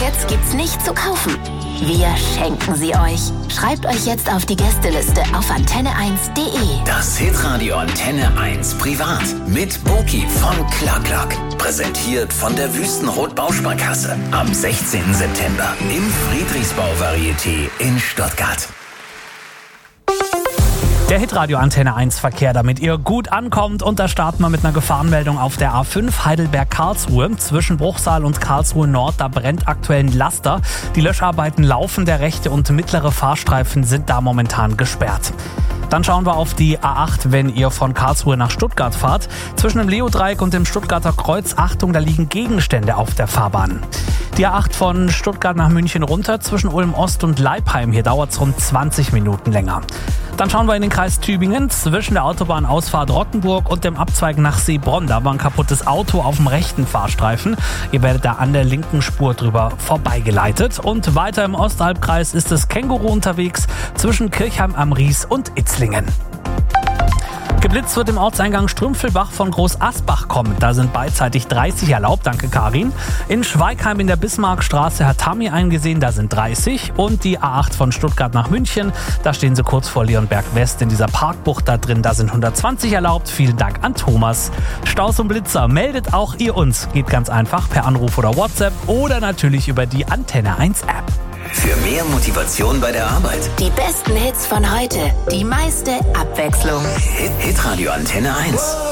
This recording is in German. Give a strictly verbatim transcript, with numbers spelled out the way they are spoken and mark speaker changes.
Speaker 1: jetzt gibt's nicht zu kaufen. Wir schenken sie euch. Schreibt euch jetzt auf die Gästeliste auf antenne eins punkt de.
Speaker 2: Das Hitradio Antenne eins Privat mit Boki von Clark. Präsentiert von der Wüstenrot Bausparkasse. Am sechzehnten September im Friedrichsbau Varieté in Stuttgart.
Speaker 3: Der Hitradio Antenne eins Verkehr, damit ihr gut ankommt. Und da starten wir mit einer Gefahrenmeldung auf der A fünf Heidelberg-Karlsruhe. Zwischen Bruchsal und Karlsruhe Nord, da brennt aktuell ein Laster. Die Löscharbeiten laufen, der rechte und mittlere Fahrstreifen sind da momentan gesperrt. Dann schauen wir auf die A acht, wenn ihr von Karlsruhe nach Stuttgart fahrt. Zwischen dem Leodreieck und dem Stuttgarter Kreuz, Achtung, da liegen Gegenstände auf der Fahrbahn. Die A acht von Stuttgart nach München runter, zwischen Ulm Ost und Leipheim, hier dauert es rund zwanzig Minuten länger. Dann schauen wir in den Kreis Tübingen, zwischen der Autobahnausfahrt Rottenburg und dem Abzweig nach Seebronn. Da war ein kaputtes Auto auf dem rechten Fahrstreifen. Ihr werdet da an der linken Spur drüber vorbeigeleitet. Und weiter im Osthalbkreis ist das Känguru unterwegs zwischen Kirchheim am Ries und Itzlingen. Geblitzt wird im Ortseingang Strümpfelbach von Groß Asbach kommen. Da sind beidseitig dreißig erlaubt, danke Karin. In Schweigheim in der Bismarckstraße hat Tami eingesehen, da sind dreißig. Und die A acht von Stuttgart nach München, da stehen sie kurz vor Leonberg West in dieser Parkbucht da drin, da sind hundertzwanzig erlaubt. Vielen Dank an Thomas. Staus und Blitzer, meldet auch ihr uns. Geht ganz einfach per Anruf oder WhatsApp oder natürlich über die Antenne eins App.
Speaker 2: Für mehr Motivation bei der Arbeit.
Speaker 1: Die besten Hits von heute, die meiste Abwechslung.
Speaker 2: Hit Hitradio Antenne eins.